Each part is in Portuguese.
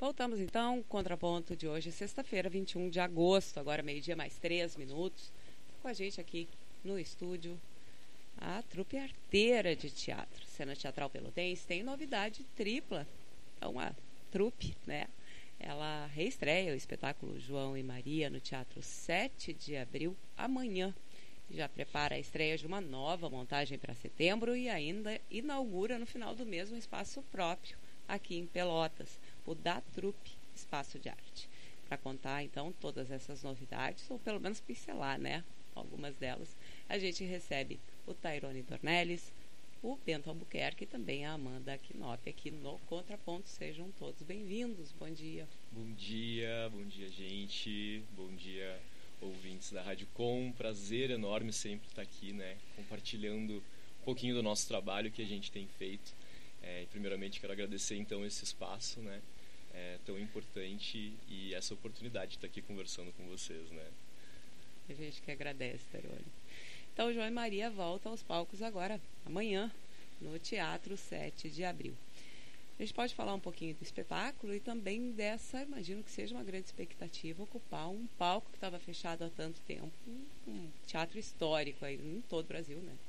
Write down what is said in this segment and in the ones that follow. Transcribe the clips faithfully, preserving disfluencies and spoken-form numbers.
Voltamos então, contraponto de hoje, sexta-feira, vinte e um de agosto, agora meio-dia mais três minutos. Com a gente aqui no estúdio, a trupe Arteira de Teatro. Cena Teatral Pelotense tem novidade tripla. É uma trupe, né? Ela reestreia o espetáculo João e Maria no Teatro sete de abril, amanhã. Já prepara a estreia de uma nova montagem para setembro e ainda inaugura no final do mês um espaço próprio aqui em Pelotas, o Da Trupe Espaço de Arte. Para contar, então, todas essas novidades, ou pelo menos pincelar, né? Algumas delas, a gente recebe o Tairone Dornelles, o Bento Albuquerque e também a Amanda Knop aqui no Contraponto. Sejam todos bem-vindos. Bom dia. Bom dia, bom dia, gente. Bom dia, ouvintes da Rádio Com. Prazer enorme sempre estar aqui, né? Compartilhando um pouquinho do nosso trabalho que a gente tem feito. É, primeiramente, quero agradecer, então, esse espaço, né? É, tão importante e essa oportunidade de estar aqui conversando com vocês, né? A gente que agradece, Tairone. Então, João e Maria volta aos palcos agora, amanhã, no Teatro sete de abril. A gente pode falar um pouquinho do espetáculo e também dessa, imagino que seja uma grande expectativa, ocupar um palco que estava fechado há tanto tempo, um, um teatro histórico aí em todo o Brasil, né?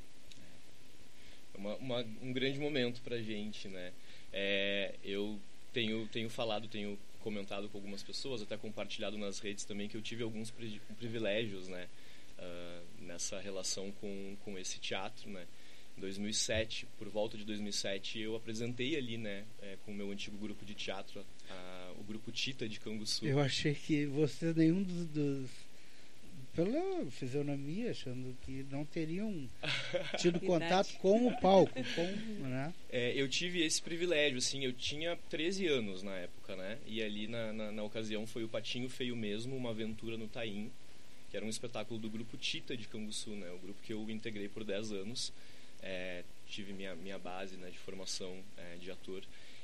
É uma, uma, um grande momento pra gente, né? É, eu tenho, tenho falado, tenho comentado com algumas pessoas, até compartilhado nas redes também, que eu tive alguns pri- privilégios, né? Uh, nessa relação com, com esse teatro, né? Em dois mil e sete, por volta de dois mil e sete, eu apresentei ali, né, é, com o meu antigo grupo de teatro, a, o grupo Tita de Canguçu. Eu achei que você, nenhum dos, dos pela fisionomia, achando que não teriam tido contato com o palco, com, né? É, eu tive esse privilégio, assim, eu tinha treze anos na época, né? E ali na, na, na ocasião foi o Patinho Feio Mesmo, uma aventura no Taim, que era um espetáculo do grupo Tita de Canguçu, né? O grupo que eu integrei por dez anos. É, tive minha, minha base, né, de formação é, de ator.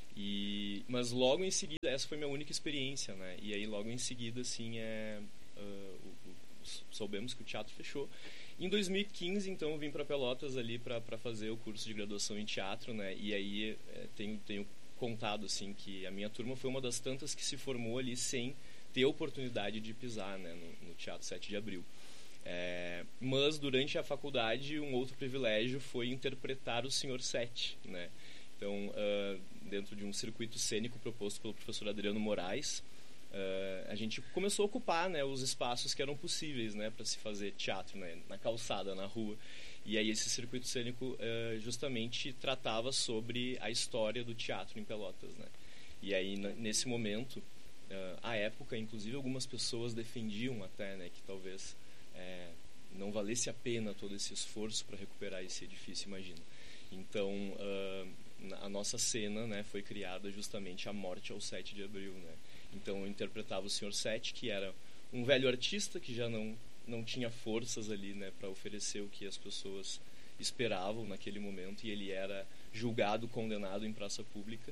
E, mas logo em seguida, essa foi minha única experiência, né? E aí logo em seguida, assim, é, uh, o, o, soubemos que o teatro fechou. Em dois mil e quinze, então, eu vim para Pelotas ali para fazer o curso de graduação em teatro, né? E aí é, tenho, tenho contado, assim, que a minha turma foi uma das tantas que se formou ali sem ter a oportunidade de pisar, né, no, no Teatro sete de abril. É, mas durante a faculdade um outro privilégio foi interpretar o senhor Sete, né? Então, uh, dentro de um circuito cênico proposto pelo professor Adriano Moraes, uh, a gente começou a ocupar, né, os espaços que eram possíveis, né, para se fazer teatro, né, na calçada, na rua. E aí esse circuito cênico uh, justamente tratava sobre a história do teatro em Pelotas, né? E aí n- nesse momento, uh, à época, inclusive algumas pessoas defendiam até, né, que talvez É, não valesse a pena todo esse esforço para recuperar esse edifício, imagina. Então, uh, a nossa cena, né, foi criada justamente a morte ao sete de abril, né? Então, eu interpretava o senhor Sete, que era um velho artista que já não, não tinha forças ali, né, para oferecer o que as pessoas esperavam naquele momento, e ele era julgado, condenado em praça pública.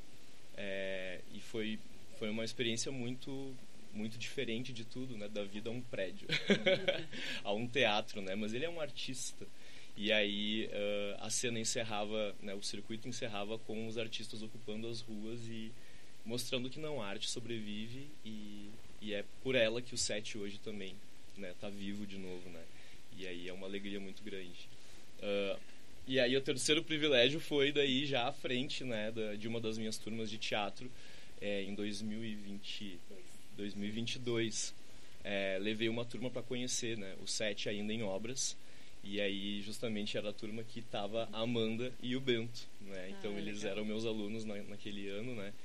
É, e foi, foi uma experiência muito... muito diferente de tudo, né, da vida a um prédio, a um teatro, né, mas ele é um artista. E aí uh, a cena encerrava, né, o circuito encerrava com os artistas ocupando as ruas e mostrando que não, a arte sobrevive e, e é por ela que o Sete hoje também, né, tá vivo de novo, né, e aí é uma alegria muito grande. Uh, e aí o terceiro privilégio foi daí já à frente, né, da, de uma das minhas turmas de teatro, é, em dois mil e vinte dois mil e vinte e dois, é, levei uma turma para conhecer, né, o Sete ainda em obras, e aí justamente era a turma que estava a Amanda e o Bento, né, então ah, eles legal. Eram meus alunos na, naquele ano, né,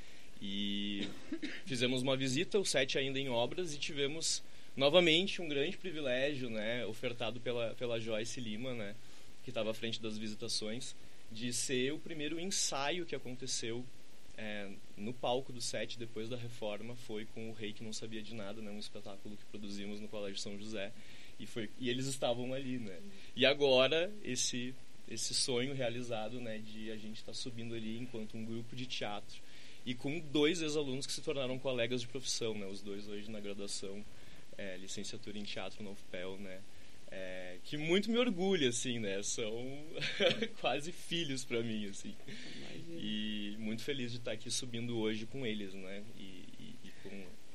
e fizemos uma visita, o Sete ainda em obras, e tivemos novamente um grande privilégio, né, ofertado pela, pela Joyce Lima, né, que estava à frente das visitações, de ser o primeiro ensaio que aconteceu É, no palco do Sete, depois da reforma, foi com o Rei que Não Sabia de Nada, né, um espetáculo que produzimos no Colégio São José, e, foi, e eles estavam ali, né, e agora esse, esse sonho realizado, né, de a gente estar tá subindo ali enquanto um grupo de teatro, e com dois ex-alunos que se tornaram colegas de profissão, né, os dois hoje na graduação, é, licenciatura em teatro na U F P E L, né, É, que muito me orgulha, assim, né? São quase filhos para mim, assim. E muito feliz de estar aqui subindo hoje com eles, né? E, e, e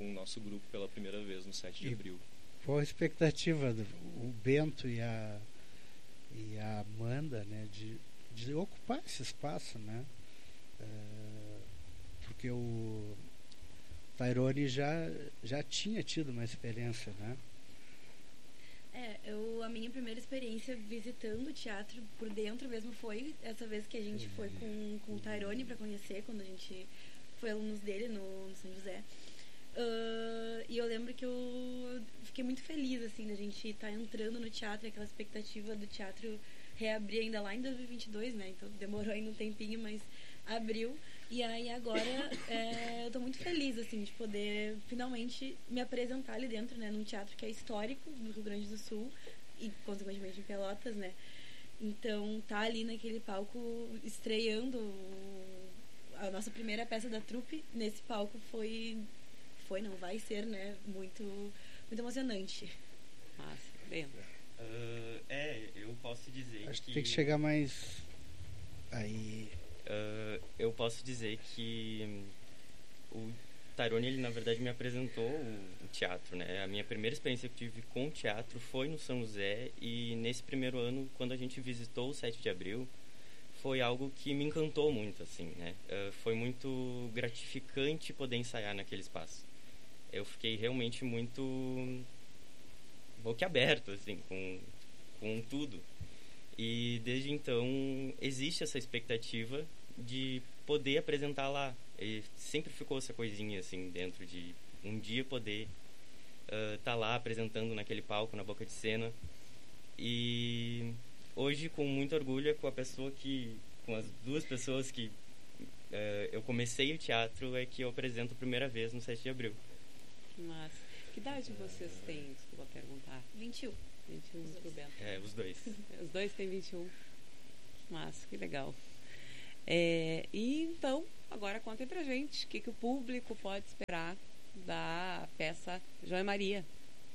com o nosso grupo pela primeira vez no sete de abril. Qual a expectativa do o Bento e a, e a Amanda, né, de, de ocupar esse espaço, né? Uh, porque o Tairone já, já tinha tido uma experiência, né? É, eu, a minha primeira experiência visitando o teatro por dentro mesmo foi essa vez que a gente foi com, com o Tairone para conhecer, quando a gente foi alunos dele no, no São José. Uh, e eu lembro que eu fiquei muito feliz, assim, da gente estar tá entrando no teatro, aquela expectativa do teatro reabrir ainda lá em dois mil e vinte e dois, né? Então demorou ainda um tempinho, mas abriu. E aí agora é, eu tô muito feliz, assim, de poder finalmente me apresentar ali dentro, né? Num teatro que é histórico no Rio Grande do Sul e, consequentemente, em Pelotas, né? Então, tá ali naquele palco estreando a nossa primeira peça da trupe nesse palco foi... Foi, não vai ser, né? Muito, muito emocionante. Massa, bem. Uh, é, eu posso dizer Acho que... que... tem que chegar mais... Aí... Uh, eu posso dizer que o Tairone, ele na verdade me apresentou o, o teatro, né? A minha primeira experiência que tive com o teatro foi no São José, e nesse primeiro ano, quando a gente visitou o sete de abril, foi algo que me encantou muito, assim, né? Uh, foi muito gratificante poder ensaiar naquele espaço. Eu fiquei realmente muito boquiaberto, assim, com, com tudo. E desde então existe essa expectativa de poder apresentar lá. E sempre ficou essa coisinha assim dentro de um dia poder estar uh, tá lá apresentando naquele palco, na boca de cena. E hoje, com muito orgulho, é com a pessoa que, com as duas pessoas que uh, eu comecei o teatro, é que eu apresento a primeira vez no sete de abril. Que massa. Que idade vocês têm? Desculpa perguntar. vinte e um. vinte e um pro Bento. É, os dois. Os dois têm vinte e um. Massa, que legal. É, e então, agora contem pra gente o que, que o público pode esperar da peça João e Maria.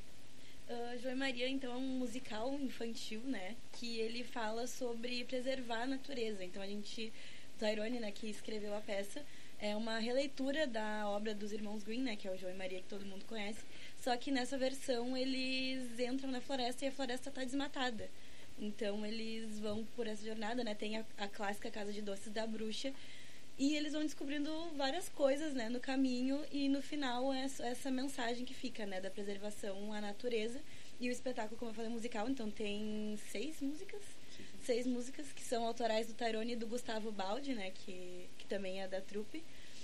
Uh, João e Maria, então, é um musical infantil, né? Que ele fala sobre preservar a natureza. Então, a gente... O Tairone, né, que escreveu a peça, é uma releitura da obra dos irmãos Grimm, né? Que é o João e Maria, que todo mundo conhece. Só que nessa versão eles entram na floresta e a floresta está desmatada. Então eles vão por essa jornada, né? Tem a, a clássica Casa de Doces da Bruxa. E eles vão descobrindo várias coisas, né, no caminho. E no final é essa mensagem que fica, né? Da preservação à natureza. E o espetáculo, como eu falei, é musical. Então tem seis músicas. Seis músicas que são autorais do Tairone e do Gustavo Baldi, né? Que, que também é da trupe.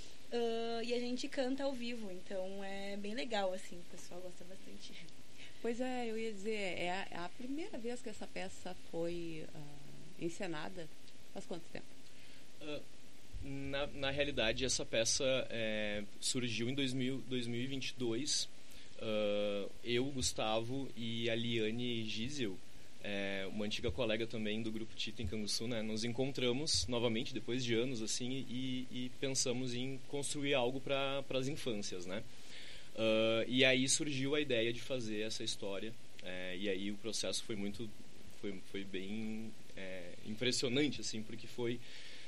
Uh, e a gente canta ao vivo, então é bem legal, assim, o pessoal gosta bastante. Pois é, eu ia dizer, é a, é a primeira vez que essa peça foi uh, encenada. Faz quanto tempo? Uh, na, na realidade, essa peça é, surgiu em dois mil, dois mil e vinte e dois. Uh, eu, Gustavo e a Liane Gisel, é, uma antiga colega também do Grupo Tita em Canguçu, né? Nos encontramos novamente depois de anos assim e, e pensamos em construir algo para as infâncias, né? Uh, e aí surgiu a ideia de fazer essa história, é, e aí o processo foi muito foi, foi bem é, impressionante, assim, porque foi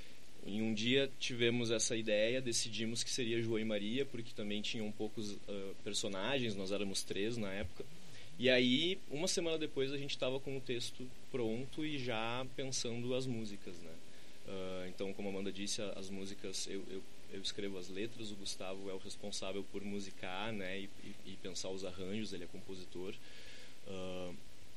em um dia tivemos essa ideia, decidimos que seria João e Maria, porque também tinham poucos uh, personagens, nós éramos três na época. E aí, uma semana depois, a gente estava com o texto pronto e já pensando as músicas, né? Uh, então, como a Amanda disse, as músicas, eu, eu, eu escrevo as letras, o Gustavo é o responsável por musicar, né? E, e, e pensar os arranjos, ele é compositor. Uh,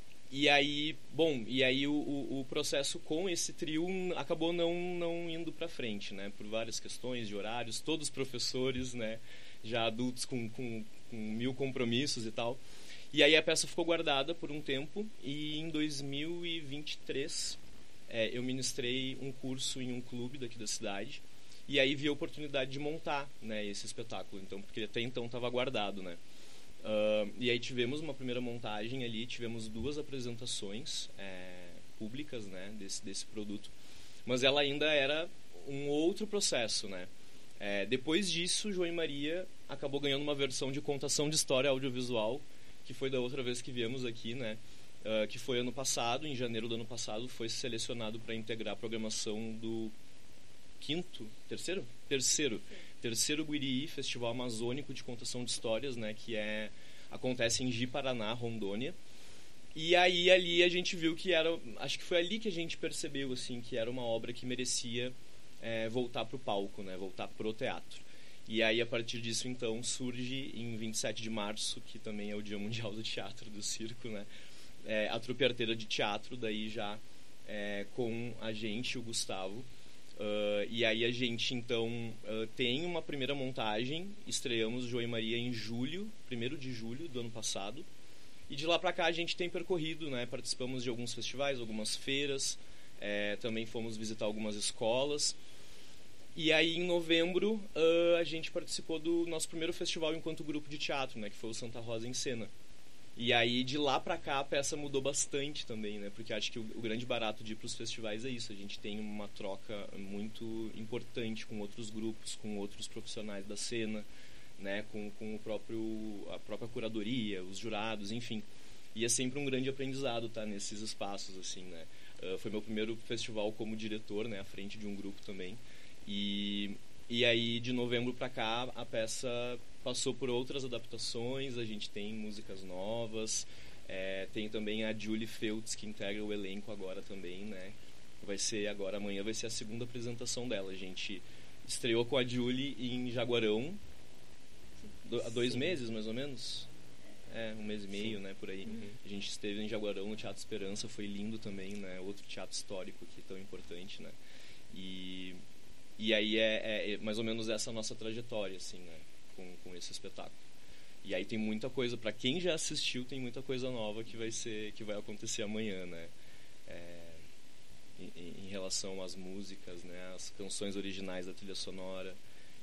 e aí, bom, e aí o, o, o processo com esse trio acabou não, não indo para frente, né? Por várias questões de horários, todos professores, né? Já adultos com, com, com mil compromissos e tal. E aí a peça ficou guardada por um tempo e em dois mil e vinte e três é, eu ministrei um curso em um clube daqui da cidade e aí vi a oportunidade de montar, né, esse espetáculo, então, porque até então estava guardado, né? Uh, e aí tivemos uma primeira montagem ali, tivemos duas apresentações é, públicas, né, desse, desse produto, mas ela ainda era um outro processo, né? É, depois disso, João e Maria acabou ganhando uma versão de contação de história audiovisual, que foi da outra vez que viemos aqui, né? Uh, que foi ano passado, em janeiro do ano passado, foi selecionado para integrar a programação do quinto, terceiro? Terceiro terceiro Guirií, Festival Amazônico de Contação de Histórias, né, que é, acontece em Ji-Paraná, Rondônia. E aí ali a gente viu que era, acho que foi ali que a gente percebeu assim que era uma obra que merecia é, voltar para o palco, né, voltar pro teatro. E aí a partir disso então surge em vinte e sete de março, que também é o Dia Mundial do Teatro do Circo, né, é, a Trupe Arteira de Teatro, daí já é, com a gente, o Gustavo. Uh, e aí a gente então uh, tem uma primeira montagem, estreamos João e Maria em julho, primeiro de julho do ano passado. E de lá pra cá a gente tem percorrido, né? Participamos de alguns festivais, algumas feiras, é, também fomos visitar algumas escolas. E aí em novembro uh, a gente participou do nosso primeiro festival enquanto grupo de teatro, né? Que foi o Santa Rosa em Cena. E aí de lá pra cá a peça mudou bastante também, né? Porque acho que o, o grande barato de ir pros festivais é isso. A gente tem uma troca muito importante com outros grupos, com outros profissionais da cena, né, com, com o próprio, a própria curadoria, os jurados, enfim. E é sempre um grande aprendizado estar nesses espaços, assim, né. Uh, foi meu primeiro festival como diretor, né, à frente de um grupo também. E, e aí, de novembro para cá, a peça passou por outras adaptações, a gente tem músicas novas, é, tem também a Julie Feltz, que integra o elenco agora também, né. Vai ser agora, amanhã vai ser a segunda apresentação dela. A gente estreou com a Julie em Jaguarão, há dois Sim. meses, mais ou menos. É, um mês e meio, Sim. né, por aí. Uhum. A gente esteve em Jaguarão, no Teatro Esperança, foi lindo também, né, outro teatro histórico aqui, tão importante, né. E, e aí é, é mais ou menos essa nossa trajetória, assim, né, com, com esse espetáculo. E aí tem muita coisa, para quem já assistiu, tem muita coisa nova que vai ser, que vai acontecer amanhã, né. É, em, em relação às músicas, né, as canções originais da trilha sonora.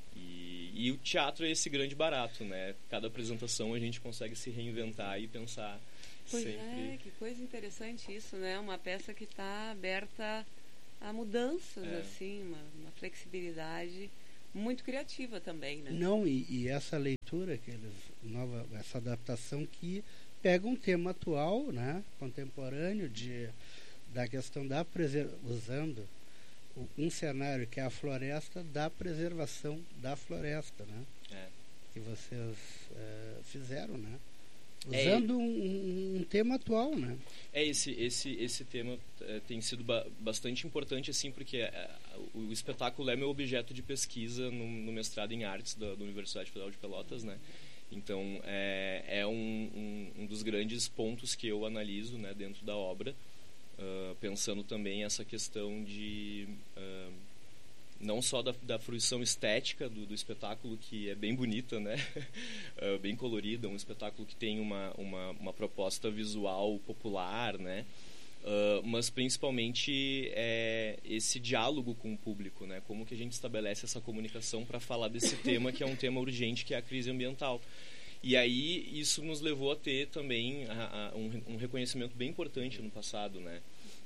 E, e o teatro é esse grande barato, né? Cada apresentação a gente consegue se reinventar e pensar pois sempre... é, que coisa interessante isso, né? Uma peça que está aberta a mudanças, é. assim, uma, uma flexibilidade muito criativa também, né? Não, e, e essa leitura, que eles, nova, essa adaptação que pega um tema atual, né? Contemporâneo, de, da questão da preservação, usando um cenário que é a floresta, da preservação da floresta, né? É. Que vocês é, fizeram, né? É, Usando um, um, um tema atual, né? É, esse, esse, esse tema é, tem sido ba bastante importante, assim, porque é, o, o espetáculo é meu objeto de pesquisa no, no mestrado em artes da, da Universidade Federal de Pelotas, né? Então, é, é um, um, um dos grandes pontos que eu analiso, né, dentro da obra. Uh, pensando também essa questão de uh, não só da, da fruição estética do, do espetáculo, que é bem bonita, né? uh, bem colorida, um espetáculo que tem uma, uma, uma proposta visual popular, né? Uh, mas principalmente é, esse diálogo com o público, né? Como que a gente estabelece essa comunicação para falar desse tema, que é um tema urgente, que é a crise ambiental. E aí isso nos levou a ter também a, a, um, um reconhecimento bem importante no passado, né?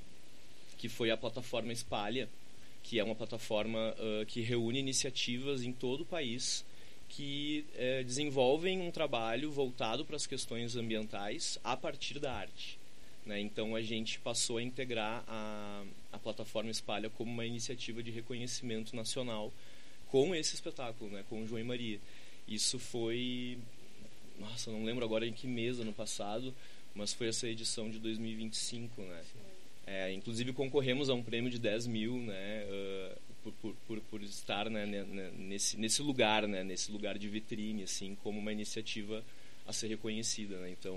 Que foi a plataforma Espalha, que é uma plataforma uh, que reúne iniciativas em todo o país que uh, desenvolvem um trabalho voltado para as questões ambientais a partir da arte, né? Então a gente passou a integrar a, a plataforma Espalha como uma iniciativa de reconhecimento nacional com esse espetáculo, né? Com o João e Maria. Isso foi... Nossa, não lembro agora em que mês, ano passado, mas foi essa edição de dois mil e vinte e cinco, né? É, inclusive concorremos a um prêmio de dez mil, né? Uh, por, por, por, por estar, né, nesse, nesse lugar, né? Nesse lugar de vitrine, assim, como uma iniciativa a ser reconhecida, né? Então,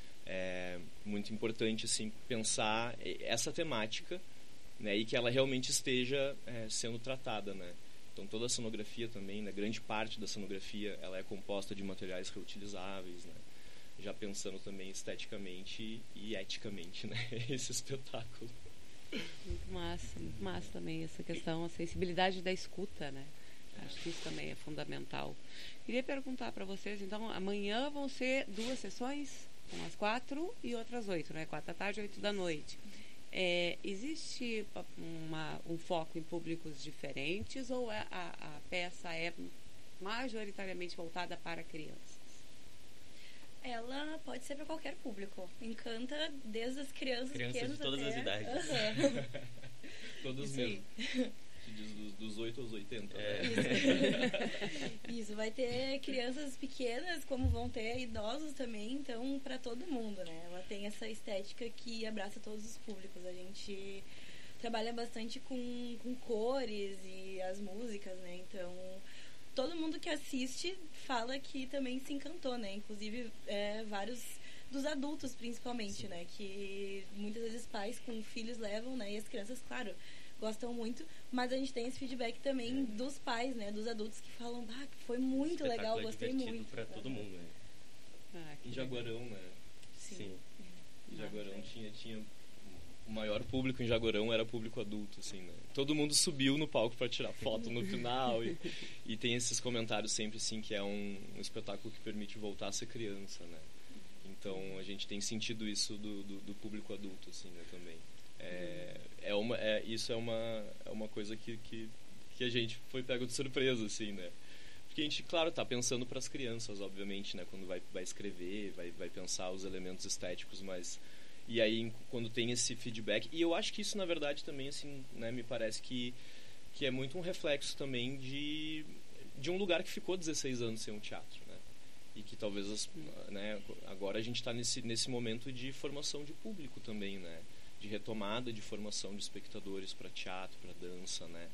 é muito importante, assim, pensar essa temática, né? E que ela realmente esteja é, sendo tratada, né? Então toda a cenografia também, né, grande parte da cenografia, ela é composta de materiais reutilizáveis, né, já pensando também esteticamente e eticamente, né, esse espetáculo. Muito massa, muito massa também essa questão, a sensibilidade da escuta, né, acho que isso também é fundamental. Queria perguntar para vocês, então, amanhã vão ser duas sessões, umas quatro e outras oito, né, quatro da tarde e oito da noite. É, existe uma, um foco em públicos diferentes ou a, a, a peça é majoritariamente voltada para crianças? Ela pode ser para qualquer público. Encanta desde as crianças, crianças pequenas de todas até... as idades. Uhum. Todos mesmo. Tu diz dos, dos oito aos oitenta, É. né? Isso, vai ter crianças pequenas, como vão ter idosos também, então para todo mundo, né? Ela tem essa estética que abraça todos os públicos. A gente trabalha bastante com, com cores e as músicas, né? Então, todo mundo que assiste fala que também se encantou, né? Inclusive, é, vários dos adultos, principalmente, Sim. né? Que muitas vezes pais com filhos levam, né? E as crianças, claro, gostam muito, mas a gente tem esse feedback também é. dos pais, né? Dos adultos que falam, ah, foi muito legal, é gostei muito. Para todo mundo, né? Ah, em Jaguarão, né? Sim. Sim. Em Jaguarão tinha, tinha... O maior público em Jaguarão era público adulto, assim, né? Todo mundo subiu no palco para tirar foto no final e, e tem esses comentários sempre, assim, que é um, um espetáculo que permite voltar a ser criança, né? Então, a gente tem sentido isso do, do, do público adulto, assim, né, também. É, é uma, é, isso é uma, é uma coisa que, que, que a gente foi pego de surpresa, assim, né? Porque a gente, claro, tá pensando para as crianças, obviamente, né? Quando vai, vai escrever, vai, vai pensar os elementos estéticos, mas... E aí, quando tem esse feedback... E eu acho que isso, na verdade, também, assim, né? Me parece que, que é muito um reflexo também de, de um lugar que ficou dezesseis anos sem um teatro, né? E que talvez, as, né? Agora a gente está nesse, nesse momento de formação de público também, né? De retomada de formação de espectadores para teatro, para dança, né?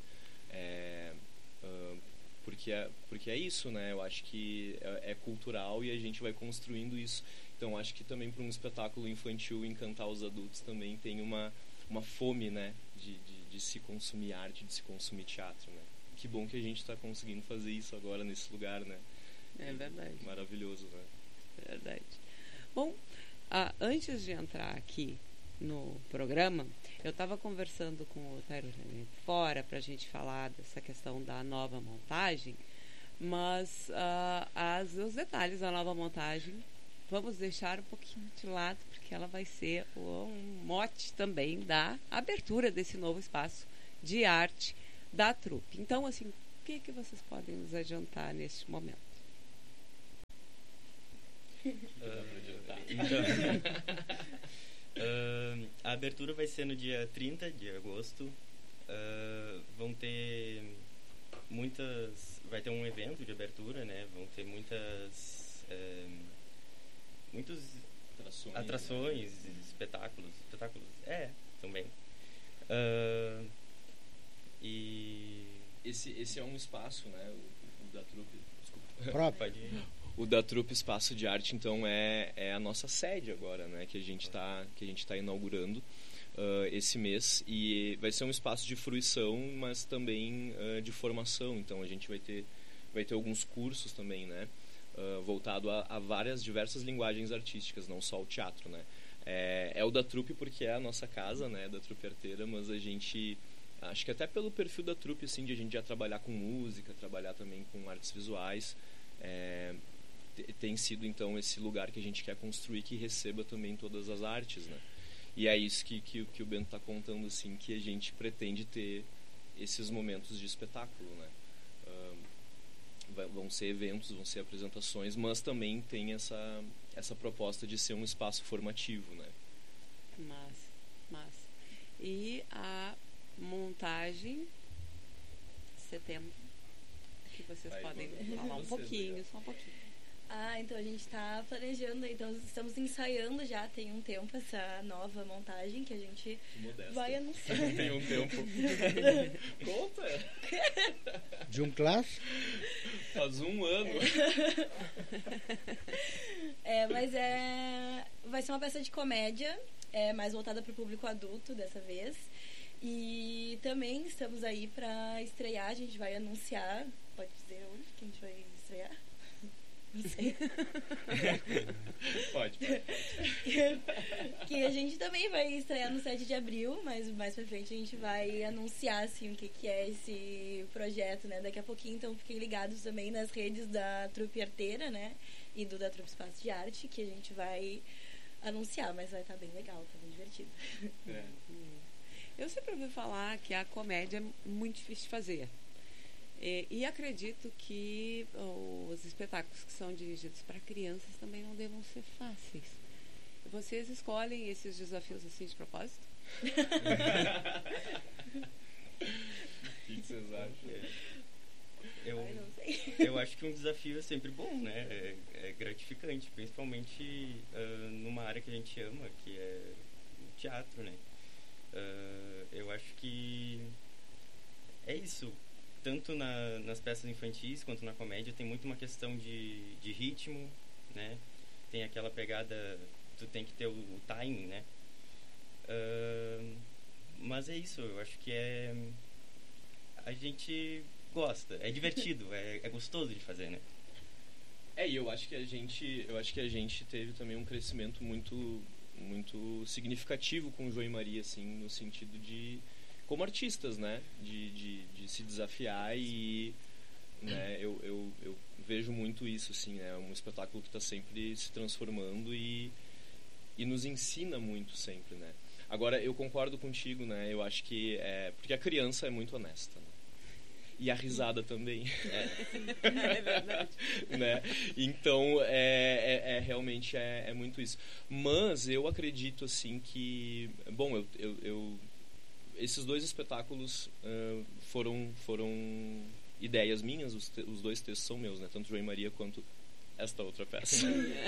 É, uh, porque, é, porque é isso, né? Eu acho que é, é cultural e a gente vai construindo isso. Então, acho que também para um espetáculo infantil encantar os adultos também tem uma, uma fome, né? De, de, de se consumir arte, de se consumir teatro, né? Que bom que a gente está conseguindo fazer isso agora nesse lugar, né? É verdade. Maravilhoso, né? Verdade. Bom, ah, antes de entrar aqui no programa, eu estava conversando com o Tairone fora para a gente falar dessa questão da nova montagem, mas uh, as, os detalhes da nova montagem vamos deixar um pouquinho de lado, porque ela vai ser um mote também da abertura desse novo espaço de arte da trupe. Então, assim, o que, que vocês podem nos adiantar neste momento? Uh, então, uh, a abertura vai ser no dia trinta de agosto. Uh, vão ter muitas... Vai ter um evento de abertura, né? Vão ter muitas... Uh, muitos atrações, atrações né? espetáculos. Espetáculos, é, também. Uh, e... Esse, esse é um espaço, né? O, o da trupe... Desculpa. Próprio. Pode... O da Trupe Espaço de Arte, então, é, é a nossa sede agora, né? Que a gente está que a gente tá inaugurando uh, esse mês. E vai ser um espaço de fruição, mas também uh, de formação. Então, a gente vai ter, vai ter alguns cursos também, né? Uh, voltado a, a várias, diversas linguagens artísticas, não só o teatro, né? É, é o da Trupe porque é a nossa casa, né? Da Trupe Arteira, mas a gente... Acho que até pelo perfil da Trupe, assim, de a gente já trabalhar com música, trabalhar também com artes visuais... É, tem sido então esse lugar que a gente quer construir que receba também todas as artes, né? E é isso que, que, que o Bento está contando, assim, que a gente pretende ter esses momentos de espetáculo, né? Uh, vai, vão ser eventos, vão ser apresentações, mas também tem essa, essa proposta de ser um espaço formativo, né? Mas, mas e a montagem setembro, que vocês Vai, podem vamos, falar um vocês, pouquinho, né? só um pouquinho. Ah, então a gente está planejando, então estamos ensaiando já tem um tempo essa nova montagem que a gente Modesta. vai anunciar. Tem um tempo. Conta! De um clássico? Faz um ano. É, mas é, vai ser uma peça de comédia, é, mais voltada para o público adulto dessa vez. E também estamos aí para estrear, a gente vai anunciar, pode dizer onde que a gente vai estrear? Não sei. Pode, pode. Que a gente também vai estrear no sete de abril, mas mais pra frente a gente vai anunciar assim, o que, que é esse projeto, né? Daqui a pouquinho, então fiquem ligados também nas redes da Trupe Arteira, né? E do da Trupe Espaço de Arte, que a gente vai anunciar, mas vai estar bem legal, tá bem divertido. É. Eu sempre ouvi falar que a comédia é muito difícil de fazer. E, e acredito que os espetáculos que são dirigidos para crianças também não devam ser fáceis. Vocês escolhem esses desafios assim de propósito? O que vocês acham? É. Eu, Ai, não sei. eu acho que um desafio é sempre bom, né? É, é gratificante, principalmente uh, numa área que a gente ama, que é o teatro, né? Uh, eu acho que é isso. Tanto na, nas peças infantis quanto na comédia tem muito uma questão de, de ritmo, né? Tem aquela pegada, tu tem que ter o, o timing, né? Uh, mas é isso, eu acho que é... A gente gosta, é divertido, é, é gostoso de fazer, né? É, e eu acho que a gente, eu acho que a gente teve também um crescimento muito, muito significativo com o João e Maria, assim, no sentido de, como artistas, né? De, de, de se desafiar e, né? Eu, eu, eu vejo muito isso, assim, né? É um espetáculo que está sempre se transformando e, e nos ensina muito sempre, né? Agora, eu concordo contigo, né? Eu acho que é... Porque a criança é muito honesta, né? E a risada também. É, é verdade. Né? Então, é, é, é realmente é, é muito isso. Mas eu acredito, assim, que... Bom, eu, eu, eu esses dois espetáculos uh, foram, foram ideias minhas, os, te, os dois textos são meus, né? Tanto João e Maria quanto esta outra peça.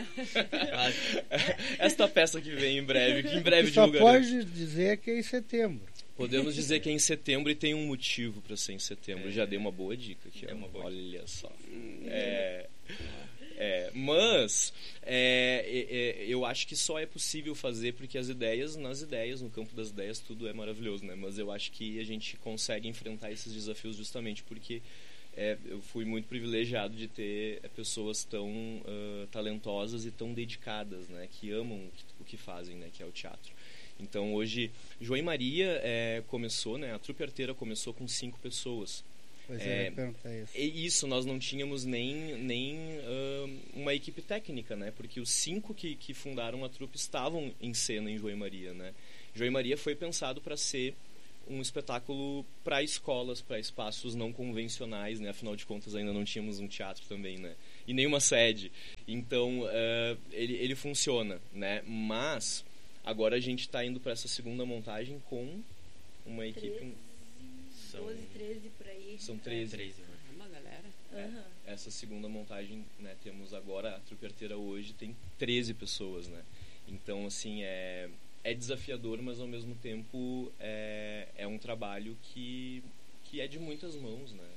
Esta peça que vem em breve, que em breve só divulgaremos. Pode dizer que é em setembro. Podemos dizer que é em setembro e tem um motivo para ser em setembro. É, Já dei uma boa dica aqui. É uma boa Olha dica. só. É, é, mas é, é, eu acho que só é possível fazer porque as ideias, nas ideias, no campo das ideias, tudo é maravilhoso, né? Mas eu acho que a gente consegue enfrentar esses desafios justamente porque é, eu fui muito privilegiado de ter pessoas tão uh, talentosas e tão dedicadas, né? Que amam o que, o que fazem, né? Que é o teatro. Então hoje, João e Maria é, começou, né? A trupe arteira começou com cinco pessoas. Pois é, É, eu ia perguntar isso. E isso, nós não tínhamos nem, nem uh, uma equipe técnica, né? Porque os cinco que, que fundaram a trupe estavam em cena em João e Maria, né? João e Maria foi pensado para ser um espetáculo para escolas, para espaços não convencionais, né? Afinal de contas, ainda não tínhamos um teatro também, né? E nenhuma sede. Então, uh, ele, ele funciona, né? Mas... Agora a gente está indo para essa segunda montagem com uma equipe... São, doze, treze por aí. São treze. treze, né? Caramba, galera. Aham. Essa segunda montagem, né, temos agora, a trupe arteira hoje tem treze pessoas, né? Então, assim, é, é desafiador, mas ao mesmo tempo é, é um trabalho que, que é de muitas mãos, né?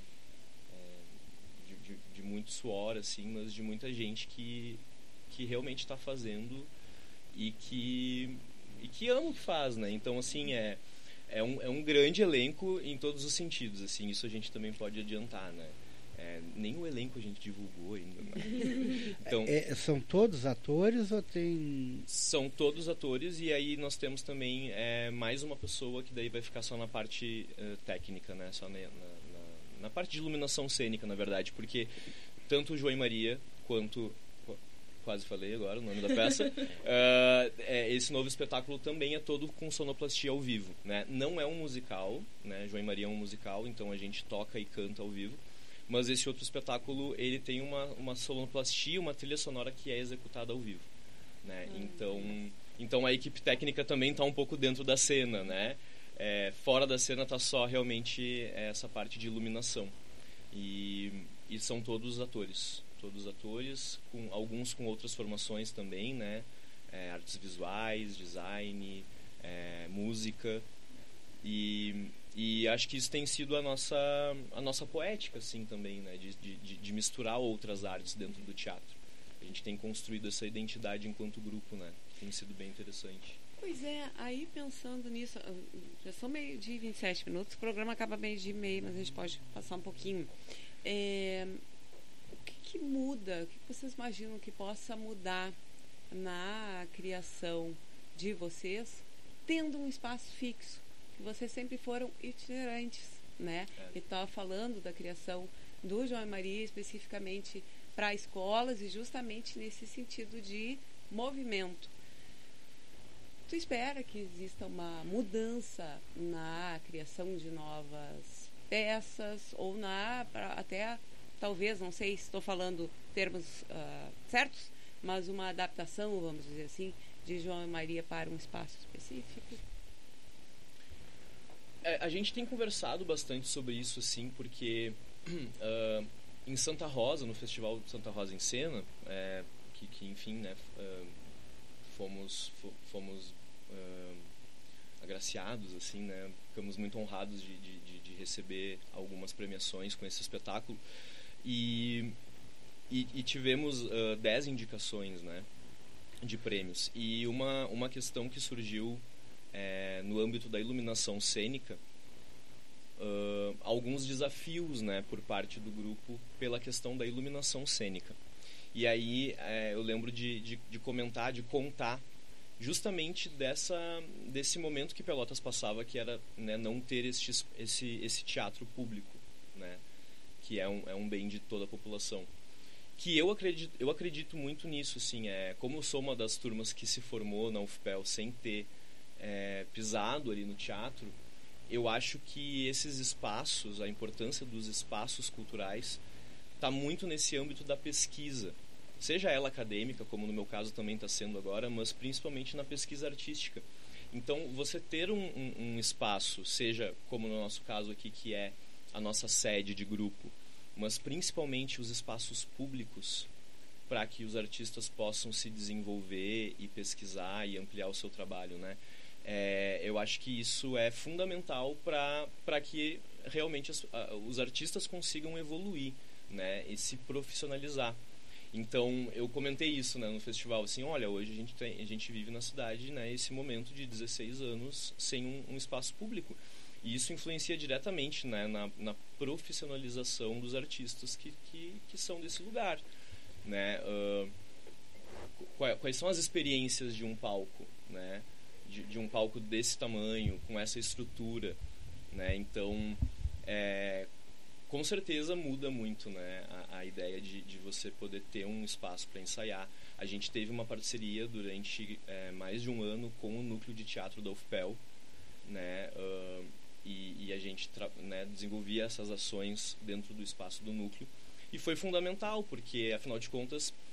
É, de, de, de muito suor, assim, mas de muita gente que, que realmente está fazendo... E que, e que ama o que faz, né? Então, assim, é, é, um, é um grande elenco em todos os sentidos, assim, isso a gente também pode adiantar, né? É, nem o elenco a gente divulgou ainda, né? Então, É, são todos atores ou tem... são todos atores e aí nós temos também é, mais uma pessoa que daí vai ficar só na parte uh, técnica, né? Só na, na, na, na parte de iluminação cênica, na verdade, porque tanto o João e Maria quanto... Quase falei agora o nome da peça. uh, é, esse novo espetáculo também é todo com sonoplastia ao vivo, né? Não é um musical, né? João e Maria é um musical, então a gente toca e canta ao vivo. Mas esse outro espetáculo, ele tem uma, uma sonoplastia, uma trilha sonora que é executada ao vivo, né? Hum. Então, então a equipe técnica também está um pouco dentro da cena, né? É, fora da cena está só realmente essa parte de iluminação. E, e são todos atores. Todos os atores, com, alguns com outras formações também, né? É, artes visuais, design, é, música. E, e acho que isso tem sido a nossa, a nossa poética, assim, também, né? De, de, de misturar outras artes dentro do teatro. A gente tem construído essa identidade enquanto grupo, né? Tem sido bem interessante. Pois é, aí pensando nisso, já são meio de vinte e sete minutos, o programa acaba meio de meio, mas a gente pode passar um pouquinho. É... O que muda? O que vocês imaginam que possa mudar na criação de vocês, tendo um espaço fixo? Que vocês sempre foram itinerantes, né? É. E estava falando da criação do João e Maria especificamente para escolas e justamente nesse sentido de movimento. Tu espera que exista uma mudança na criação de novas peças ou na pra, até talvez, não sei se estou falando termos uh, certos, mas uma adaptação, vamos dizer assim, de João e Maria para um espaço específico? a, a gente tem conversado bastante sobre isso, assim, porque uh, em Santa Rosa, no Festival Santa Rosa em Cena, é, que, que, enfim, né, uh, fomos, fomos uh, agraciados, assim, né, ficamos muito honrados de, de, de receber algumas premiações com esse espetáculo, e, e, e tivemos uh, dez indicações, né, de prêmios, e uma, uma questão que surgiu é, no âmbito da iluminação cênica, uh, alguns desafios, né, por parte do grupo pela questão da iluminação cênica. E aí é, eu lembro de, de, de comentar, de contar justamente dessa, desse momento que Pelotas passava, que era, né, não ter este, esse, esse teatro público, né, que é um, é um bem de toda a população. Que eu acredito, eu acredito muito nisso, assim, é, como eu sou uma das turmas que se formou na U F P E L sem ter é, pisado ali no teatro, eu acho que esses espaços, a importância dos espaços culturais, está muito nesse âmbito da pesquisa, seja ela acadêmica, como no meu caso também está sendo agora, mas principalmente na pesquisa artística. Então, você ter um, um, um espaço, seja como no nosso caso aqui, que é a nossa sede de grupo, mas principalmente os espaços públicos, para que os artistas possam se desenvolver e pesquisar e ampliar o seu trabalho, né? É, eu acho que isso é fundamental para que realmente as, a, os artistas consigam evoluir, né, e se profissionalizar. Então, eu comentei isso, né, no festival, assim, olha, hoje a gente, tem, a gente vive na cidade, né, esse momento de dezesseis anos sem um, um espaço público. E isso influencia diretamente, né, na, na profissionalização dos artistas que, que, que são desse lugar, né? Uh, quais, quais são as experiências de um palco, né? De, de um palco desse tamanho, com essa estrutura, né? Então, é, com certeza muda muito, né, a, a ideia de, de você poder ter um espaço para ensaiar. A gente teve uma parceria durante é, mais de um ano com o Núcleo de Teatro da U F P E L, né? Uh, E, e a gente, né, desenvolvia essas ações dentro do espaço do núcleo. E foi fundamental, porque, afinal de contas,